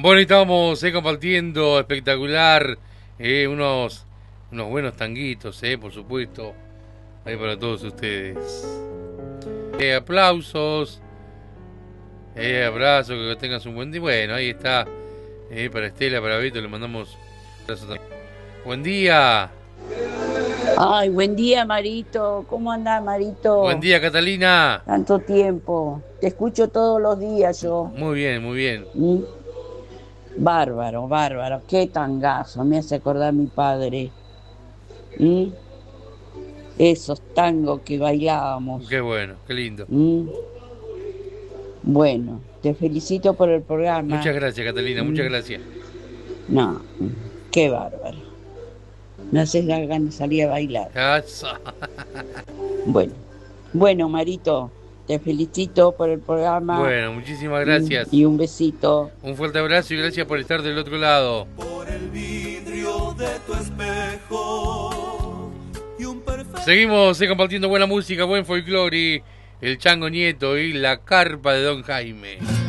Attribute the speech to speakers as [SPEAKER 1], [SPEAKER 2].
[SPEAKER 1] Bueno, y estamos compartiendo espectacular unos buenos tanguitos, por supuesto, ahí para todos ustedes. Aplausos, abrazos, que tengan un buen día. Bueno, ahí está, para Estela, para Beto, le mandamos un abrazo también. Buen día.
[SPEAKER 2] Ay, buen día, Marito. ¿Cómo andás,
[SPEAKER 1] Buen
[SPEAKER 2] Marito?
[SPEAKER 1] día, Catalina.
[SPEAKER 2] Tanto tiempo. Te escucho todos los días yo.
[SPEAKER 1] Muy bien, muy bien.
[SPEAKER 2] ¿Mm? Bárbaro, bárbaro. Qué tangazo. Me hace acordar a mi padre. ¿Mm? Esos tangos que
[SPEAKER 1] Qué
[SPEAKER 2] bailábamos.
[SPEAKER 1] bueno, qué lindo.
[SPEAKER 2] ¿Mm? Bueno, te felicito por el
[SPEAKER 1] Muchas
[SPEAKER 2] programa.
[SPEAKER 1] gracias, Catalina, muchas
[SPEAKER 2] ¿Mm?
[SPEAKER 1] gracias.
[SPEAKER 2] No, qué bárbaro. Me haces dar ganas de salir a bailar.
[SPEAKER 1] Eso.
[SPEAKER 2] Bueno, bueno, Marito, te felicito por el programa.
[SPEAKER 1] Bueno, muchísimas gracias.
[SPEAKER 2] Y un besito.
[SPEAKER 1] Un fuerte abrazo y gracias por estar del otro lado.
[SPEAKER 3] Por el vidrio de tu espejo y un perfecto...
[SPEAKER 1] Seguimos compartiendo buena música, buen folclore, el Chango Nieto y la carpa de Don Jaime.